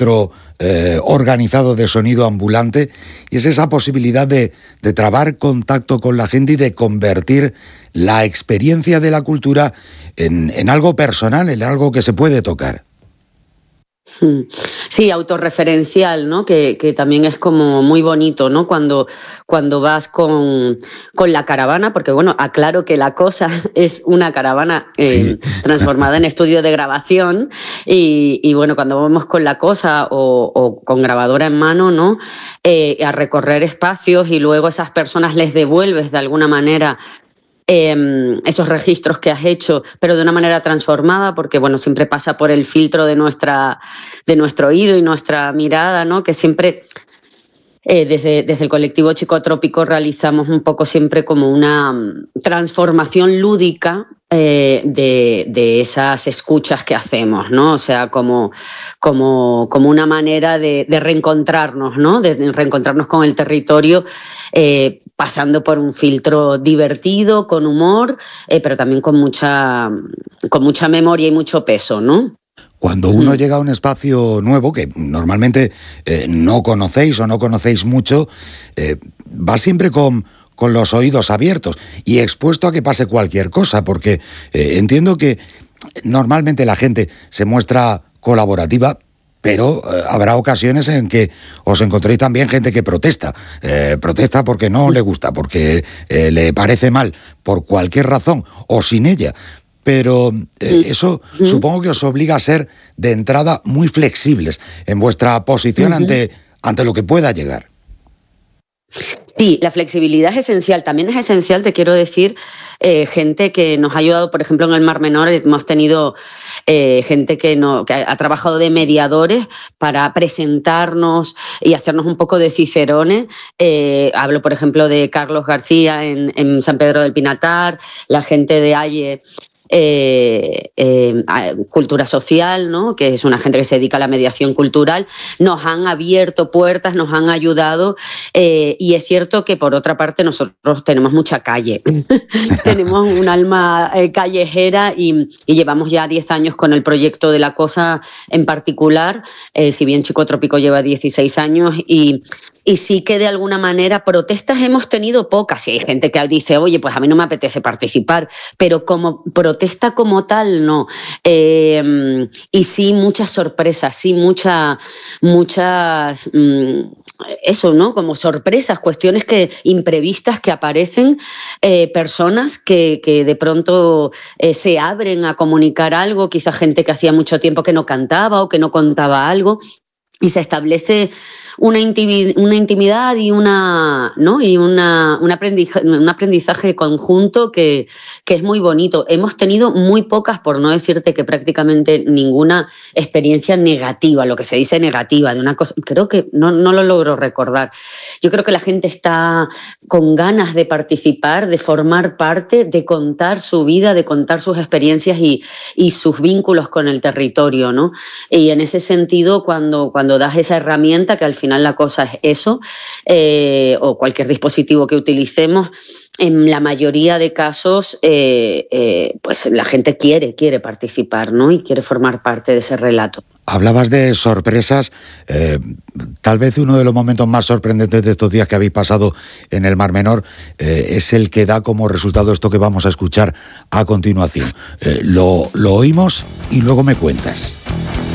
centro organizado de sonido ambulante, y es esa posibilidad de trabar contacto con la gente y de convertir la experiencia de la cultura en algo personal, en algo que se puede tocar. Sí, autorreferencial, ¿no? Que también es como muy bonito, ¿no? Cuando vas con la caravana, porque bueno, aclaro que La Cosa es una caravana Sí. transformada en estudio de grabación y bueno, cuando vamos con La Cosa o con grabadora en mano, ¿no? A recorrer espacios y luego esas personas les devuelves de alguna manera esos registros que has hecho, pero de una manera transformada, porque bueno, siempre pasa por el filtro de nuestro oído y nuestra mirada, ¿no? Que siempre desde el colectivo Chicotrópico realizamos un poco siempre como una transformación lúdica de esas escuchas que hacemos, ¿no? O sea, como una manera de reencontrarnos, ¿no? De reencontrarnos con el territorio, pasando por un filtro divertido, con humor, pero también con mucha memoria y mucho peso, ¿no? Cuando uno llega a un espacio nuevo, que normalmente no conocéis o no conocéis mucho, va siempre con los oídos abiertos y expuesto a que pase cualquier cosa, porque entiendo que normalmente la gente se muestra colaborativa, pero habrá ocasiones en que os encontréis también gente que protesta. Protesta porque no le gusta, porque le parece mal, por cualquier razón, o sin ella. Pero eso supongo que os obliga a ser de entrada muy flexibles en vuestra posición ante lo que pueda llegar. Sí, la flexibilidad es esencial. También es esencial, te quiero decir, gente que nos ha ayudado, por ejemplo, en el Mar Menor hemos tenido gente que ha trabajado de mediadores para presentarnos y hacernos un poco de cicerones. Hablo, por ejemplo, de Carlos García en San Pedro del Pinatar, la gente de Aye, Cultura Social, ¿no? Que es una gente que se dedica a la mediación cultural, nos han abierto puertas, nos han ayudado, y es cierto que por otra parte nosotros tenemos mucha calle, tenemos un alma callejera y llevamos ya 10 años con el proyecto de La Cosa en particular, si bien Chicotrópico lleva 16 años y sí que de alguna manera protestas hemos tenido pocas. Y hay gente que dice, oye, pues a mí no me apetece participar, pero como protesta como tal, no. Y sí, muchas sorpresas, sí, muchas, eso, ¿no? Como sorpresas, cuestiones imprevistas que aparecen, personas que de pronto se abren a comunicar algo, quizá gente que hacía mucho tiempo que no cantaba o que no contaba algo, y se establece una intimidad y ¿no? Y un aprendizaje conjunto que es muy bonito. Hemos tenido muy pocas, por no decirte que prácticamente ninguna experiencia negativa, lo que se dice negativa, de una cosa, creo que no lo logro recordar. Yo creo que la gente está con ganas de participar, de formar parte, de contar su vida, de contar sus experiencias y sus vínculos con el territorio, ¿no? Y en ese sentido, cuando das esa herramienta, que al final La Cosa es eso, o cualquier dispositivo que utilicemos, en la mayoría de casos pues la gente quiere participar, ¿no? Y quiere formar parte de ese relato. Hablabas de sorpresas, tal vez uno de los momentos más sorprendentes de estos días que habéis pasado en el Mar Menor es el que da como resultado esto que vamos a escuchar a continuación. Lo oímos y luego me cuentas.